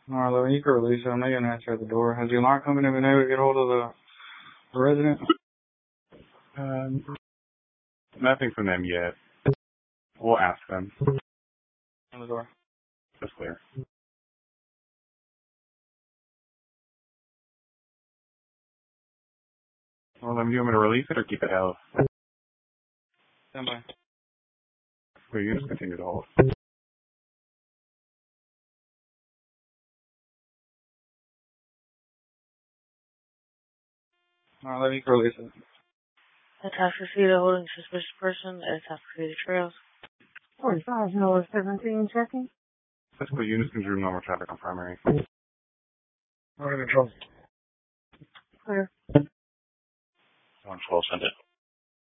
Marlo, you can release him. They're going to answer at the door. Has the alarm company been able to get hold of the resident? Nothing from them yet. We'll ask them. On the door. That's clear. Well, then, do you want me to release it or keep it held? Stand by. Well, you just continue to hold. Marlo, you can release it. Atascocita holding suspicious person at Atascocita Trails. 45 North 17 checking. Physical units can do normal traffic on primary. Order control. Clear. 112, send it.